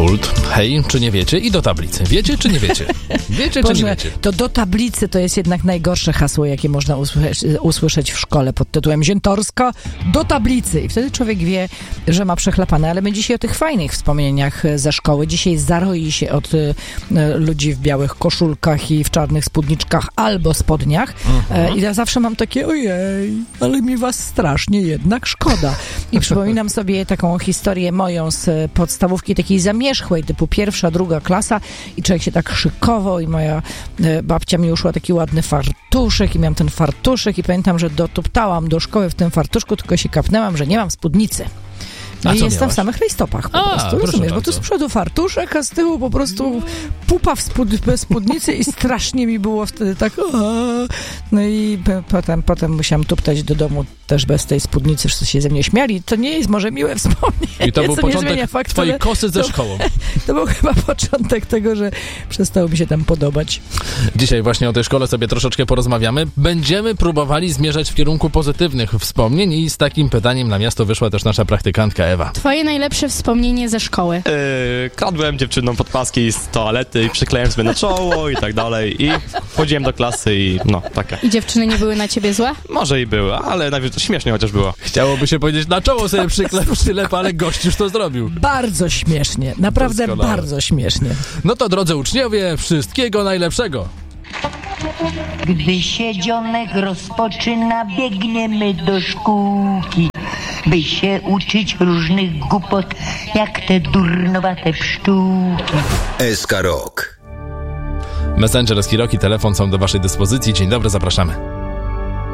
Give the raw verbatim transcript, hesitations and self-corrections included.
kult. Hej, czy nie wiecie? I do tablicy. Wiecie, czy nie wiecie? Wiecie, Boże, czy nie wiecie? To do tablicy to jest jednak najgorsze hasło, jakie można usłyszeć, usłyszeć w szkole pod tytułem Ziętorska do tablicy. I wtedy człowiek wie, że ma przechlapane. Ale my dzisiaj o tych fajnych wspomnieniach ze szkoły. Dzisiaj zaroi się od y, ludzi w białych koszulkach i w czarnych spódniczkach albo spodniach. Mhm. E, I ja zawsze mam takie, ojej, ale mi was strasznie jednak szkoda. I przypominam sobie taką historię moją z podstawówki takiej zamierzchłej, typu pierwsza, druga klasa i człowiek się tak szykował i moja e, babcia mi uszła taki ładny fartuszek i miałam ten fartuszek i pamiętam, że dotuptałam do szkoły w tym fartuszku, tylko się kapnęłam, że nie mam spódnicy. No i jestem miałaś? w samych rajstopach po a, prostu, rozumiesz, bo tu z przodu fartuszek, a z tyłu po prostu pupa w spód, bez spódnicy i strasznie mi było wtedy tak aaa. No i p- potem, potem musiałam tuptać do domu też bez tej spódnicy, wszyscy się ze mnie śmiali. To nie jest może miłe wspomnienie. I to był początek fakt, twojej kosy ze to, szkołą. To był chyba początek tego, że przestało mi się tam podobać. Dzisiaj właśnie o tej szkole sobie troszeczkę porozmawiamy. Będziemy próbowali zmierzać w kierunku pozytywnych wspomnień i z takim pytaniem na miasto wyszła też nasza praktykantka Ewa. Twoje najlepsze wspomnienie ze szkoły? Yy, kradłem dziewczynom podpaski z toalety i przyklejałem sobie na czoło i tak dalej i wchodziłem do klasy i no, takie. I dziewczyny nie były na ciebie złe? Może i były, ale najwyżej to śmiesznie chociaż było. Chciałoby się powiedzieć, na czoło sobie przyklep, przylep, ale gość już to zrobił. Bardzo śmiesznie, naprawdę doskonale. Bardzo śmiesznie. No to drodzy uczniowie, wszystkiego najlepszego. Gdy się dzionek rozpoczyna, biegniemy do szkółki, by się uczyć różnych głupot, jak te durnowate pszczółki. S K Rock. Messenger, S K Rock i telefon są do waszej dyspozycji. Dzień dobry, zapraszamy.